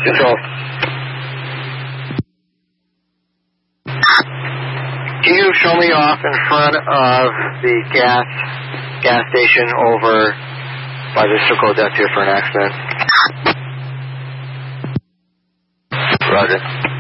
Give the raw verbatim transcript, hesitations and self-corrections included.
Control. Can you show me off in front of the gas gas station over by the circle deck here for an accident? Roger.